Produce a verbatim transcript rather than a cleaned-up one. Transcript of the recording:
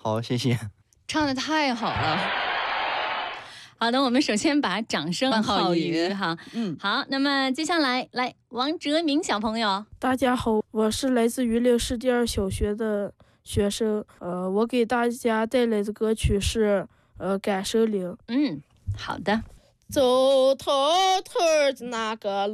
好，谢谢。 唱得太好了。好的，我们首先把掌声问浩宇哈。嗯，好，那么接下来来王哲明小朋友。 大家好，我是来自榆林市第二小学的学生。呃，我给大家带来的歌曲是呃《感生灵》。 嗯，好的。 走头头的那个